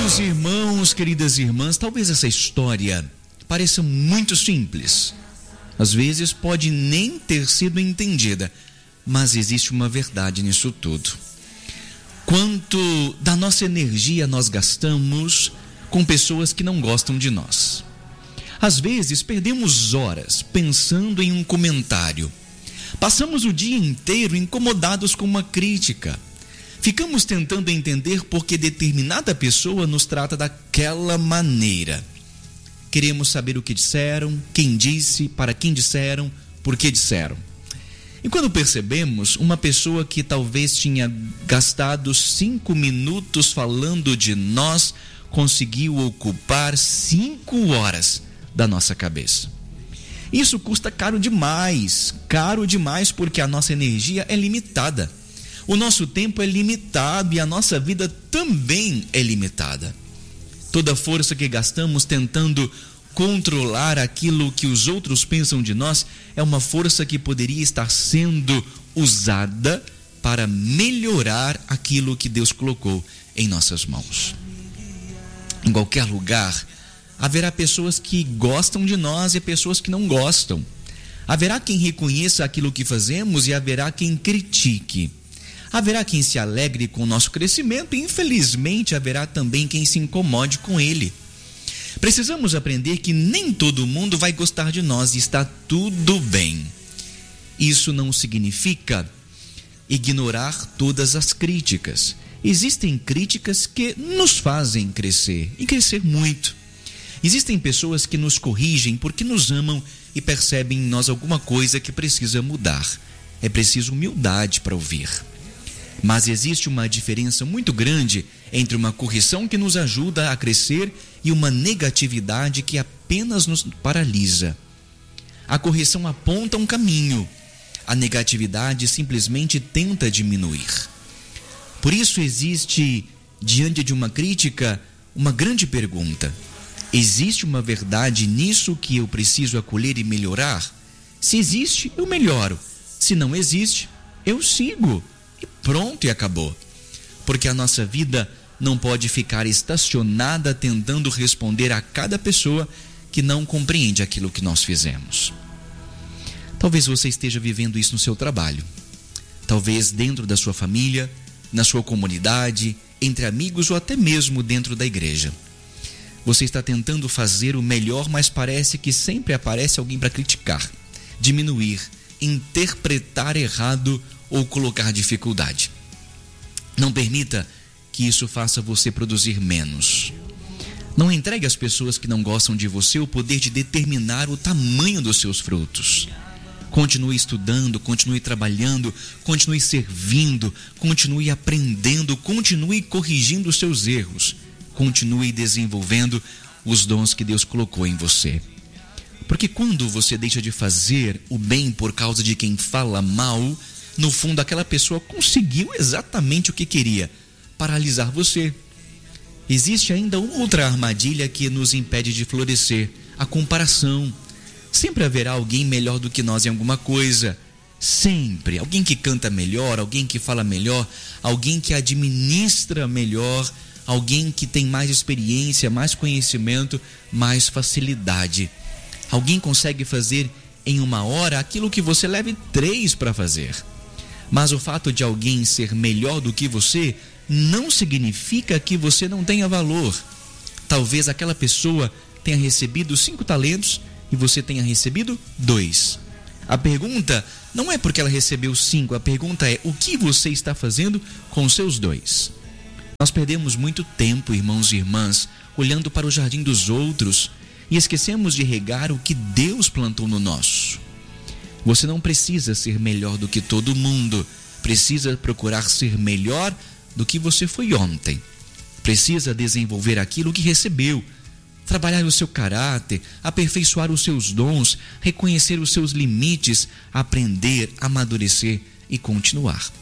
Queridos irmãos, queridas irmãs, talvez essa história pareça muito simples. Às vezes pode nem ter sido entendida, mas existe uma verdade nisso tudo. Quanto da nossa energia nós gastamos com pessoas que não gostam de nós? Às vezes perdemos horas pensando em um comentário. Passamos o dia inteiro incomodados com uma crítica. Ficamos tentando entender por que determinada pessoa nos trata daquela maneira. Queremos saber o que disseram, quem disse, para quem disseram, por que disseram. E quando percebemos, uma pessoa que talvez tinha gastado 5 minutos falando de nós, conseguiu ocupar 5 horas da nossa cabeça. Isso custa caro demais porque a nossa energia é limitada. O nosso tempo é limitado e a nossa vida também é limitada. Toda força que gastamos tentando controlar aquilo que os outros pensam de nós é uma força que poderia estar sendo usada para melhorar aquilo que Deus colocou em nossas mãos. Em qualquer lugar, haverá pessoas que gostam de nós e pessoas que não gostam. Haverá quem reconheça aquilo que fazemos e haverá quem critique. Haverá quem se alegre com o nosso crescimento e, infelizmente, haverá também quem se incomode com ele. Precisamos aprender que nem todo mundo vai gostar de nós e está tudo bem. Isso não significa ignorar todas as críticas. Existem críticas que nos fazem crescer e crescer muito. Existem pessoas que nos corrigem porque nos amam e percebem em nós alguma coisa que precisa mudar. É preciso humildade para ouvir. Mas existe uma diferença muito grande entre uma correção que nos ajuda a crescer e uma negatividade que apenas nos paralisa. A correção aponta um caminho, a negatividade simplesmente tenta diminuir. Por isso existe, diante de uma crítica, uma grande pergunta. Existe uma verdade nisso que eu preciso acolher e melhorar? Se existe, eu melhoro. Se não existe, eu sigo. E pronto, e acabou. Porque a nossa vida não pode ficar estacionada tentando responder a cada pessoa que não compreende aquilo que nós fizemos. Talvez você esteja vivendo isso no seu trabalho. Talvez dentro da sua família, na sua comunidade, entre amigos ou até mesmo dentro da igreja. Você está tentando fazer o melhor, mas parece que sempre aparece alguém para criticar, diminuir, interpretar errado ou colocar dificuldade. Não permita que isso faça você produzir menos. Não entregue às pessoas que não gostam de você o poder de determinar o tamanho dos seus frutos. Continue estudando, continue trabalhando, continue servindo, continue aprendendo, continue corrigindo os seus erros, continue desenvolvendo os dons que Deus colocou em você. Porque quando você deixa de fazer o bem por causa de quem fala mal, no fundo aquela pessoa conseguiu exatamente o que queria, paralisar você. Existe ainda outra armadilha que nos impede de florescer, a comparação. Sempre haverá alguém melhor do que nós em alguma coisa. Sempre. Alguém que canta melhor, alguém que fala melhor, alguém que administra melhor, alguém que tem mais experiência, mais conhecimento, mais facilidade. Alguém consegue fazer em 1 hora aquilo que você leve 3 para fazer. Mas o fato de alguém ser melhor do que você não significa que você não tenha valor. Talvez aquela pessoa tenha recebido 5 talentos e você tenha recebido 2. A pergunta não é porque ela recebeu 5, a pergunta é o que você está fazendo com os seus 2. Nós perdemos muito tempo, irmãos e irmãs, olhando para o jardim dos outros e esquecemos de regar o que Deus plantou no nosso. Você não precisa ser melhor do que todo mundo, precisa procurar ser melhor do que você foi ontem. Precisa desenvolver aquilo que recebeu, trabalhar o seu caráter, aperfeiçoar os seus dons, reconhecer os seus limites, aprender, amadurecer e continuar.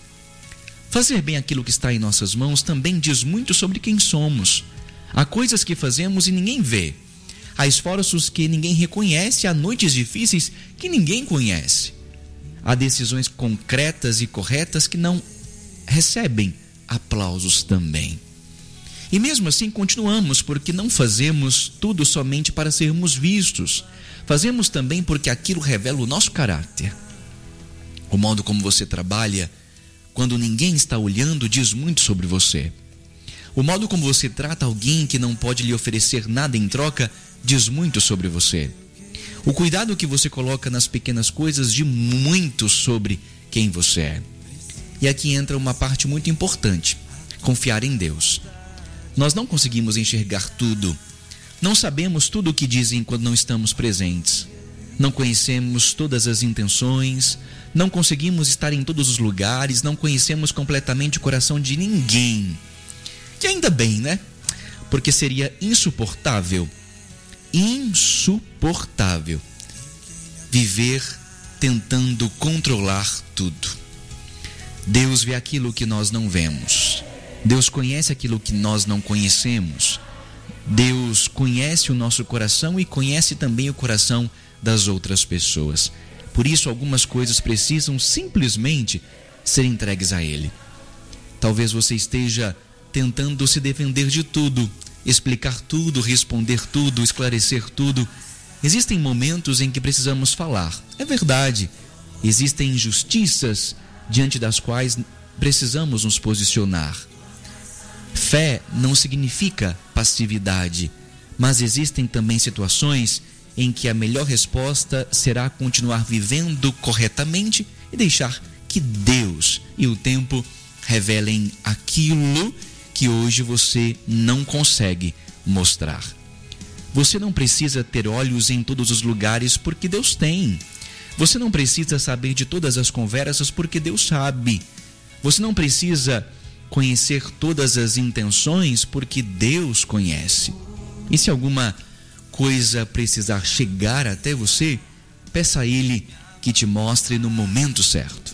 Fazer bem aquilo que está em nossas mãos também diz muito sobre quem somos. Há coisas que fazemos e ninguém vê. Há esforços que ninguém reconhece, há noites difíceis que ninguém conhece. Há decisões concretas e corretas que não recebem aplausos também. E mesmo assim continuamos, porque não fazemos tudo somente para sermos vistos. Fazemos também porque aquilo revela o nosso caráter. O modo como você trabalha, quando ninguém está olhando, diz muito sobre você. O modo como você trata alguém que não pode lhe oferecer nada em troca, diz muito sobre você. O cuidado que você coloca nas pequenas coisas diz muito sobre quem você é. E aqui entra uma parte muito importante: confiar em Deus. Nós não conseguimos enxergar tudo. Não sabemos tudo o que dizem quando não estamos presentes. Não conhecemos todas as intenções. Não conseguimos estar em todos os lugares. Não conhecemos completamente o coração de ninguém. E ainda bem, né? Porque seria insuportável viver tentando controlar tudo. Deus vê aquilo que nós não vemos. Deus conhece aquilo que nós não conhecemos. Deus conhece o nosso coração e conhece também o coração das outras pessoas. Por isso, algumas coisas precisam simplesmente ser entregues a Ele. Talvez você esteja tentando se defender de tudo, explicar tudo, responder tudo, esclarecer tudo. Existem momentos em que precisamos falar. É verdade, existem injustiças diante das quais precisamos nos posicionar. Fé não significa passividade, mas existem também situações em que a melhor resposta será continuar vivendo corretamente e deixar que Deus e o tempo revelem aquilo que hoje você não consegue mostrar. Você não precisa ter olhos em todos os lugares porque Deus tem. Você não precisa saber de todas as conversas porque Deus sabe. Você não precisa conhecer todas as intenções porque Deus conhece. E se alguma coisa precisar chegar até você, peça a Ele que te mostre no momento certo.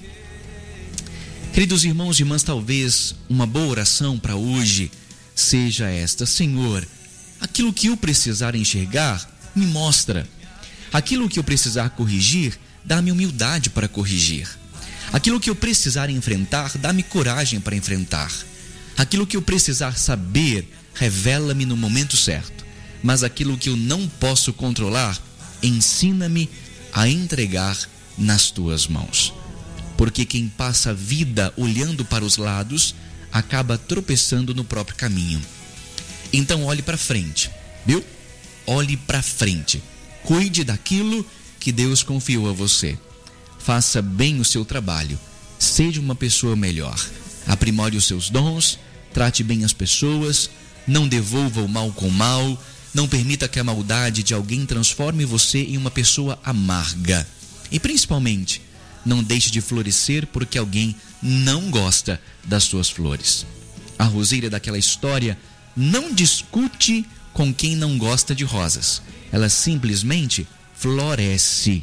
Queridos irmãos e irmãs, talvez uma boa oração para hoje seja esta: Senhor, aquilo que eu precisar enxergar, me mostra. Aquilo que eu precisar corrigir, dá-me humildade para corrigir. Aquilo que eu precisar enfrentar, dá-me coragem para enfrentar. Aquilo que eu precisar saber, revela-me no momento certo. Mas aquilo que eu não posso controlar, ensina-me a entregar nas tuas mãos. Porque quem passa a vida olhando para os lados, acaba tropeçando no próprio caminho. Então olhe para frente, viu? Olhe para frente. Cuide daquilo que Deus confiou a você. Faça bem o seu trabalho. Seja uma pessoa melhor. Aprimore os seus dons. Trate bem as pessoas. Não devolva o mal com o mal. Não permita que a maldade de alguém transforme você em uma pessoa amarga. E principalmente, não deixe de florescer porque alguém não gosta das suas flores. A roseira daquela história não discute com quem não gosta de rosas. Ela simplesmente floresce.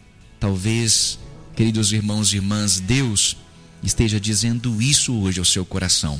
Talvez, queridos irmãos e irmãs, Deus esteja dizendo isso hoje ao seu coração.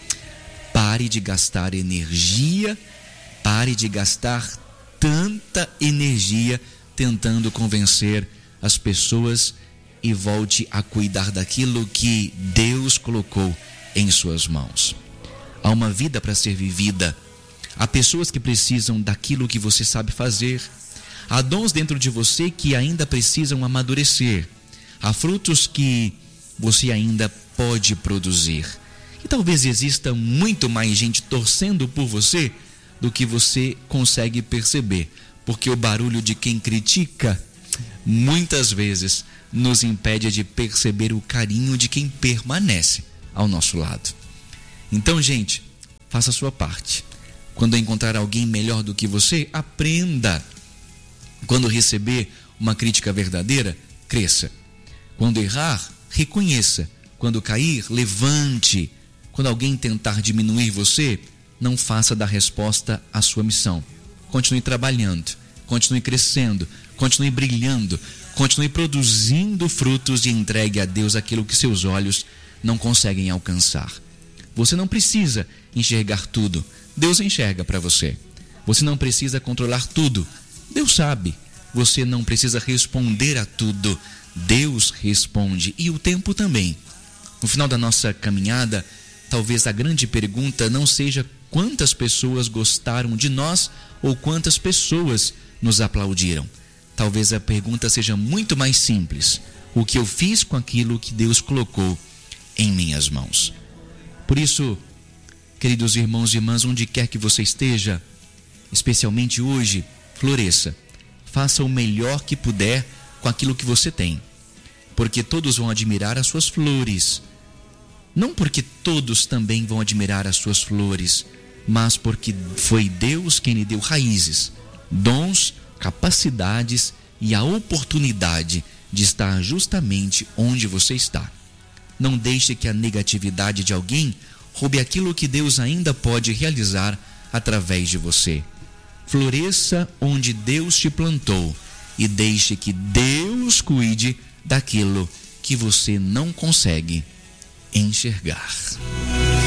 Pare de gastar energia, pare de gastar tanta energia tentando convencer as pessoas e volte a cuidar daquilo que Deus colocou em suas mãos. Há uma vida para ser vivida. Há pessoas que precisam daquilo que você sabe fazer. Há dons dentro de você que ainda precisam amadurecer. Há frutos que você ainda pode produzir. E talvez exista muito mais gente torcendo por você do que você consegue perceber. Porque o barulho de quem critica, muitas vezes, nos impede de perceber o carinho de quem permanece ao nosso lado. Então, gente, faça a sua parte. Quando encontrar alguém melhor do que você, aprenda. Quando receber uma crítica verdadeira, cresça. Quando errar, reconheça. Quando cair, levante. Quando alguém tentar diminuir você, não faça da resposta a sua missão. Continue trabalhando, continue crescendo, continue brilhando, continue produzindo frutos e entregue a Deus aquilo que seus olhos não conseguem alcançar. Você não precisa enxergar tudo. Deus enxerga para você. Você não precisa controlar tudo. Deus sabe. Você não precisa responder a tudo. Deus responde. E o tempo também. No final da nossa caminhada, talvez a grande pergunta não seja quantas pessoas gostaram de nós ou quantas pessoas nos aplaudiram. Talvez a pergunta seja muito mais simples: o que eu fiz com aquilo que Deus colocou em minhas mãos? Por isso, queridos irmãos e irmãs, onde quer que você esteja, especialmente hoje, floresça. Faça o melhor que puder com aquilo que você tem, porque todos vão admirar as suas flores. Não porque todos também vão admirar as suas flores, mas porque foi Deus quem lhe deu raízes, dons, capacidades e a oportunidade de estar justamente onde você está. Não deixe que a negatividade de alguém roube aquilo que Deus ainda pode realizar através de você. Floresça onde Deus te plantou e deixe que Deus cuide daquilo que você não consegue enxergar.